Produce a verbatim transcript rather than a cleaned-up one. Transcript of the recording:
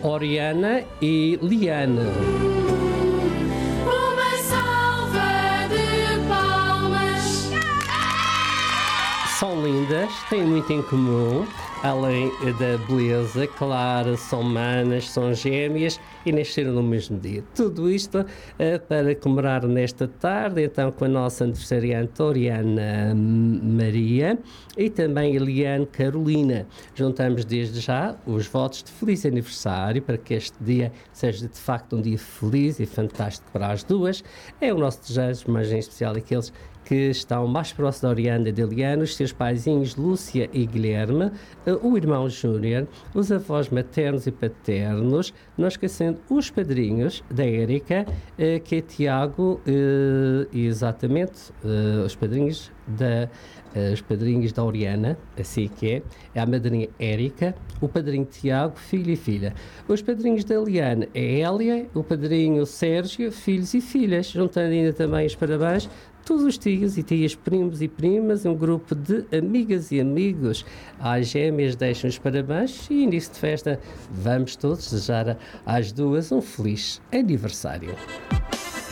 Oriana e Liane. Uma salva de palmas. São lindas, têm muito em comum, além da beleza, claro, são manas, são gêmeas e nasceram no mesmo dia. Tudo isto uh, para comemorar nesta tarde, então, com a nossa aniversariante Oriana Maria e também Eliane Carolina. Juntamos desde já os votos de feliz aniversário para que este dia seja de facto um dia feliz e fantástico para as duas. É o nosso desejo, mas em especial aqueles que estão mais próximos da Oriana e de Eliane, os seus paizinhos Lúcia e Guilherme, o irmão Júnior, os avós maternos e paternos, não esquecendo os padrinhos da Érica, que é Tiago, exatamente, os padrinhos da, os padrinhos da Oriana, assim que é, é a madrinha Érica, o padrinho Tiago, filho e filha. Os padrinhos da Eliane é Hélia, o padrinho Sérgio, filhos e filhas, juntando ainda também os parabéns todos os tios e tias, primos e primas, um grupo de amigas e amigos. Às gêmeas deixam os parabéns e início de festa vamos todos desejar às duas um feliz aniversário.